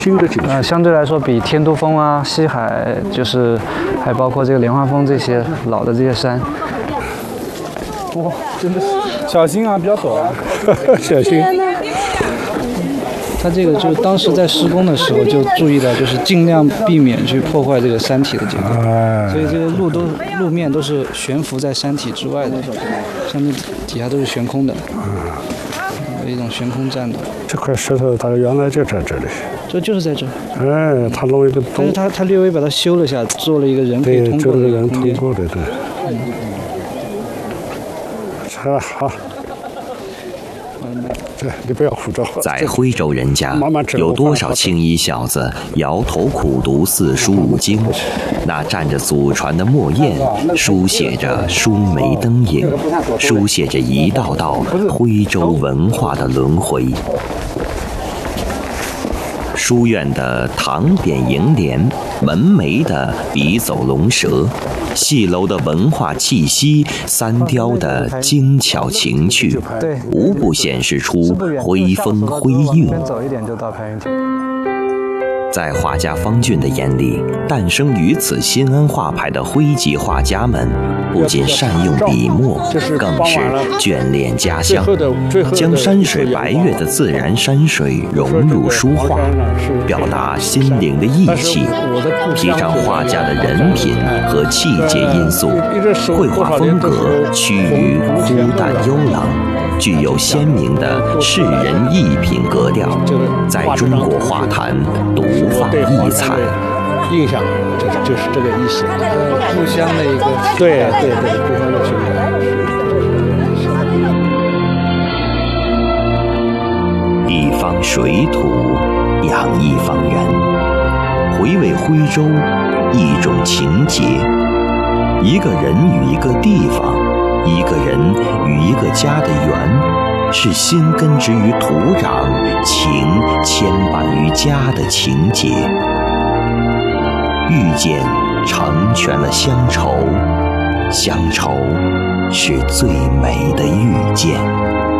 新的景区。 相对来说比天都峰啊、西海，就是还包括这个莲花峰这些老的这些山。 哇，真的是小心啊，比较陡啊，小心。 它这个就当时在施工的时候就注意到，就是尽量避免去破坏这个山体的结构，所以这个路面都是悬浮在山体之外的，上面底下都是悬空的，有一种悬空栈道。 这块石头它原来就在这里， 就是在这。 哎，它弄一个洞， 但是它略微把它修了下，做了一个人可以通过的空间。 对，这个人通过的，对。好。你不要胡诌。 在徽州人家，有多少青衣小子摇头苦读四书五经？那蘸着祖传的墨砚，书写着书眉灯影，书写着一道道徽州文化的轮回。书院的唐典楹联，门楣的笔走龙蛇，戏楼的文化气息，三雕的精巧情趣，无不显示出徽风徽韵。 走一点就到开云亭。 在画家方俊的眼里，诞生于此新安画派的徽籍画家们，不仅善用笔墨，更是眷恋家乡，将山水白月的自然山水融入书画，表达心灵的意气，提倡画家的人品和气节因素，绘画风格趋于孤淡幽冷，具有鲜明的世人艺品格调，在中国画坛独放异彩。 印象就是这个意思。 故乡的一个对，故乡的情感。 一方水土养一方人，回味徽州一种情结。一个人与一个地方，一个人与一个家的缘，是心根植于土壤，情牵绊于家的情结。遇见成全了乡愁，乡愁是最美的遇见。